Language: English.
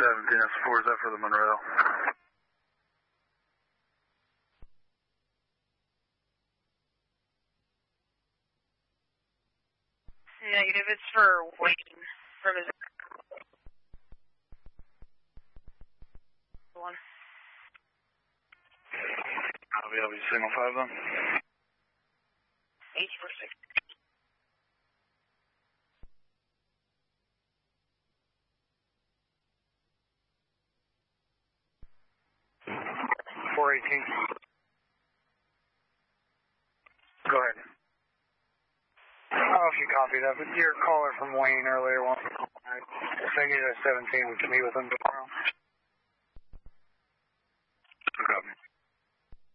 17, that's 4, is that for the Monroe? Negative, it's for Wayne from his one. I'll be signal 5 then. 80%. Go ahead. I don't know if you copied that, but your caller from Wayne earlier wants to call back. Negative 17, we can meet with him.